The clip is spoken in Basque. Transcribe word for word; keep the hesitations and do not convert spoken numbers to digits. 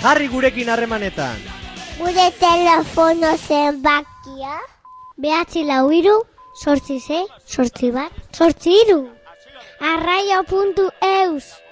Jarri gurekin harremanetan. Gure telefono zenbakia behatzi lau hiru, zortzi sei, zortzi bat, zortzi hiru. arraio puntu eus